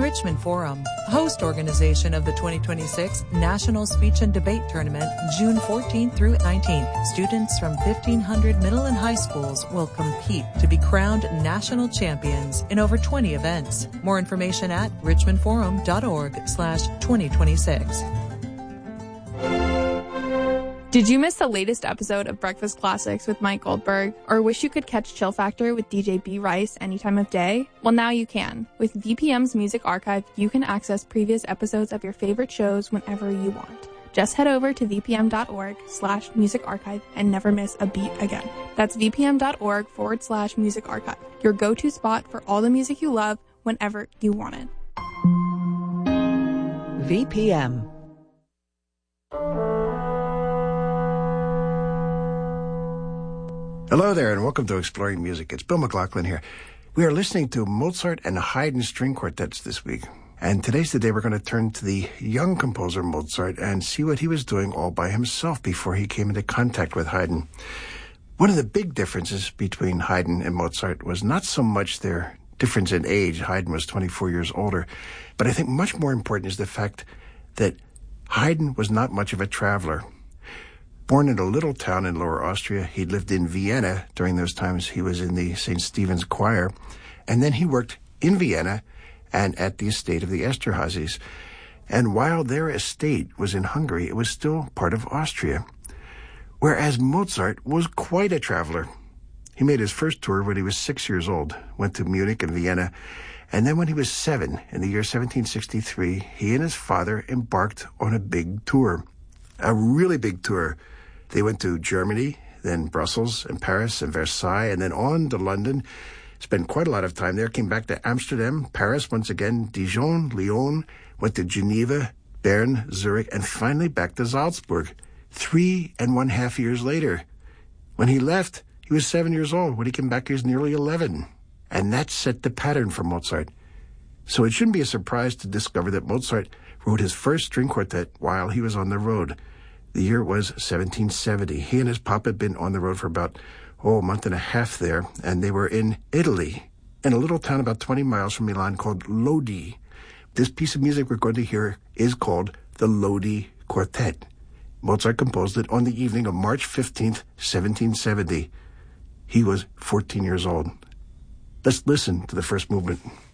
Richmond Forum, host organization of the 2026 National Speech and Debate Tournament, June 14th through 19th. Students from 1,500 middle and high schools will compete to be crowned national champions in over 20 events. More information at richmondforum.org/2026. Did you miss the latest episode of Breakfast Classics with Mike Goldberg? Or wish you could catch Chill Factor with DJ B. Rice any time of day? Well, now you can. With VPM's Music Archive, you can access previous episodes of your favorite shows whenever you want. Just head over to vpm.org/music archive and never miss a beat again. That's vpm.org/music archive, your go-to spot for all the music you love whenever you want it. VPM. Hello there, and welcome to Exploring Music. It's Bill McLaughlin here. We are listening to Mozart and Haydn string quartets this week. And today's the day we're going to turn to the young composer Mozart and see what he was doing all by himself before he came into contact with Haydn. One of the big differences between Haydn and Mozart was not so much their difference in age. Haydn was 24 years older. But I think much more important is the fact that Haydn was not much of a traveler. Born in a little town in Lower Austria, he lived in Vienna. During those times, he was in the St. Stephen's Choir. And then he worked in Vienna and at the estate of the Esterházys. And while their estate was in Hungary, it was still part of Austria. Whereas Mozart was quite a traveler. He made his first tour when he was 6 years old, went to Munich and Vienna. And then when he was 7, in the year 1763, he and his father embarked on a big tour. A really big tour. They went to Germany, then Brussels and Paris and Versailles, and then on to London. Spent quite a lot of time there. Came back to Amsterdam, Paris once again, Dijon, Lyon, went to Geneva, Bern, Zurich, and finally back to Salzburg 3.5 years later. When he left, he was 7 years old. When he came back, he was nearly 11. And that set the pattern for Mozart. So it shouldn't be a surprise to discover that Mozart wrote his first string quartet while he was on the road. The year was 1770. He and his pop had been on the road for about, a month and a half there, and they were in Italy, in a little town about 20 miles from Milan called Lodi. This piece of music we're going to hear is called the Lodi Quartet. Mozart composed it on the evening of March 15th, 1770. He was 14 years old. Let's listen to the first movement.